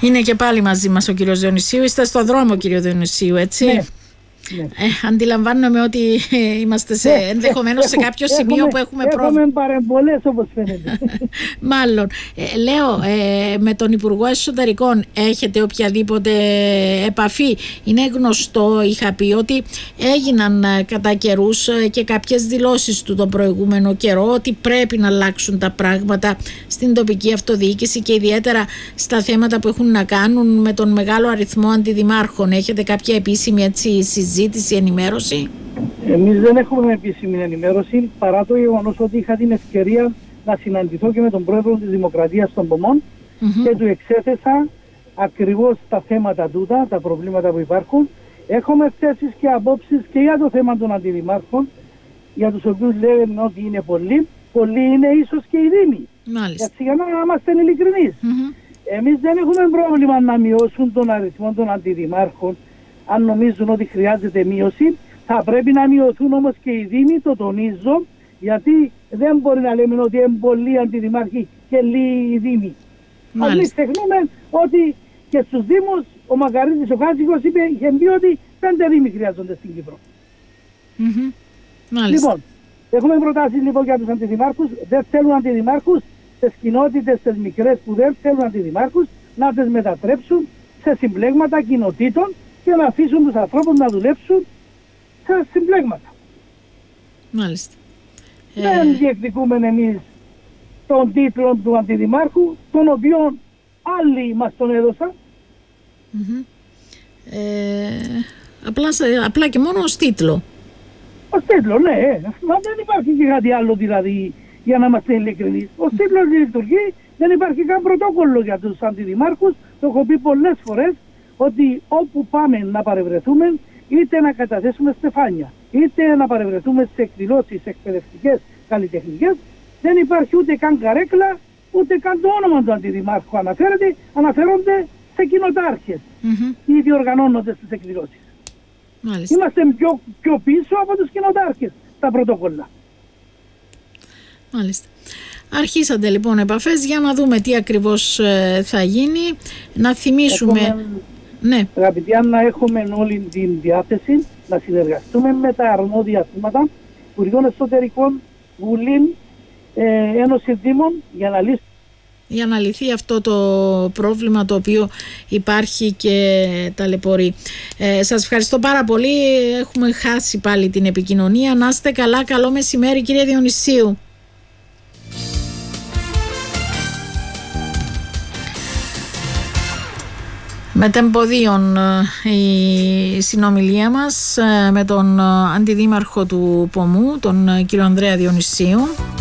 Είναι και πάλι μαζί μας ο κύριος Διονυσίου. Είστε στο δρόμο, κύριο Διονυσίου, έτσι? Ναι. Αντιλαμβάνομαι ότι είμαστε ενδεχομένως σε κάποιο σημείο που έχουμε πρόβλημα. Έχουμε παρεμπολές, όπως φαίνεται. Μάλλον. Λέω, με τον Υπουργό Εσωτερικών έχετε οποιαδήποτε επαφή? Είναι γνωστό, είχα πει, ότι έγιναν κατά καιρούς και κάποιες δηλώσεις του τον προηγούμενο καιρό ότι πρέπει να αλλάξουν τα πράγματα στην τοπική αυτοδιοίκηση και ιδιαίτερα στα θέματα που έχουν να κάνουν με τον μεγάλο αριθμό αντιδημάρχων. Έχετε κάποια επίσημη συζήτηση, ενημέρωση? Εμείς δεν έχουμε επίσημη ενημέρωση, παρά το γεγονός ότι είχα την ευκαιρία να συναντηθώ και με τον πρόεδρο της Δημοκρατίας των Πομών και του εξέθεσα ακριβώς τα θέματα τούτα, τα προβλήματα που υπάρχουν. Έχουμε θέσεις και απόψεις και για το θέμα των αντιδημάρχων, για τους οποίους λένε ότι είναι πολλοί. Πολλοί είναι ίσως και οι δήμοι. Έτσι, για να είμαστε ειλικρινείς. Εμείς δεν έχουμε πρόβλημα να μειώσουν τον αριθμό των αντιδημάρχων. Αν νομίζουν ότι χρειάζεται μείωση, θα πρέπει να μειωθούν όμως και οι δήμοι, το τονίζω, γιατί δεν μπορεί να λέμε ότι είναι πολλοί αντιδημάρχοι και λίγοι δήμοι. Εμείς ξεχνούμε ότι και στους δήμους ο Μακαρίτης ο Χάτζικος είχε πει ότι 5 δήμοι χρειάζονται στην Κύπρο. Λοιπόν, έχουμε προτάσεις λοιπόν για τους αντιδημάρχους. Δεν θέλουν αντιδημάρχους στις κοινότητες, στις μικρές που δεν θέλουν αντιδημάρχους, να τις μετατρέψουν σε συμπλέγματα κοινοτήτων και να αφήσουν τους ανθρώπους να δουλέψουν σε συμπλέγματα. Μάλιστα. Δεν διεκδικούμε εμείς τον τίτλο του αντιδημάρχου, τον οποίο άλλοι μας τον έδωσαν. Απλά και μόνο ως τίτλο. Ως τίτλο, ναι. Μα δεν υπάρχει και κάτι άλλο δηλαδή, για να είμαστε ειλικρινείς. Ως τίτλος λειτουργεί, δεν υπάρχει καν πρωτόκολλο για τους αντιδημάρχους. Το έχω πει πολλές φορές ότι όπου πάμε να παρευρεθούμε, είτε να καταθέσουμε στεφάνια, είτε να παρευρεθούμε σε εκδηλώσεις εκπαιδευτικές, καλλιτεχνικές, δεν υπάρχει ούτε καν καρέκλα, ούτε καν το όνομα του αντιδημάρχου αναφέρονται σε κοινοτάρχες ή διοργανώνονται στις εκδηλώσεις. Είμαστε πιο πίσω από τους κοινοτάρχες τα πρωτόκολλα. Μάλιστα. Αρχίσατε λοιπόν επαφές για να δούμε τι ακριβώς θα γίνει. Να θυμίσουμε... Ναι. Αγαπητοί, αν να έχουμε όλη την διάθεση να συνεργαστούμε με τα αρμόδια θύματα, Υπουργών Εσωτερικών, Βουλή, Ένωση Δήμων, για να λυθεί αυτό το πρόβλημα το οποίο υπάρχει και ταλαιπωρεί. Σας ευχαριστώ πάρα πολύ. Έχουμε χάσει πάλι την επικοινωνία. Να είστε καλά. Καλό μεσημέρι, κύριε Διονυσίου. Μετεμποδίων η συνομιλία μας με τον αντιδήμαρχο του Πομού, τον κύριο Ανδρέα Διονυσίου.